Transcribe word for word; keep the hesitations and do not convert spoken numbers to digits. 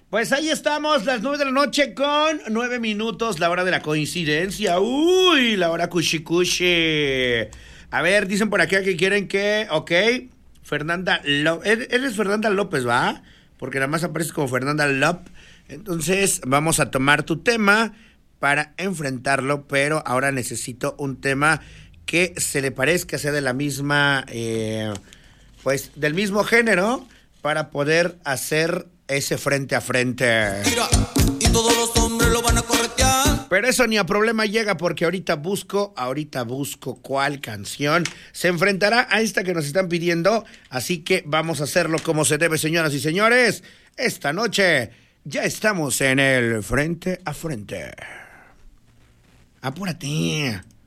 Pues ahí estamos, las nueve de la noche con nueve minutos, la hora de la coincidencia. Uy, la hora cuchicuchi. A ver, dicen por acá que quieren que, ok, Fernanda López. Eres Fernanda López, ¿va? Porque nada más aparece como Fernanda López. Entonces vamos a tomar tu tema para enfrentarlo, pero ahora necesito un tema que se le parezca, sea de la misma, eh, pues del mismo género, para poder hacer ese frente a frente. Mira, y todos los hombres lo van a corretear. Pero eso ni a problema llega porque ahorita busco, ahorita busco cuál canción se enfrentará a esta que nos están pidiendo. Así que vamos a hacerlo como se debe, señoras y señores. Esta noche ya estamos en el frente a frente. Apúrate.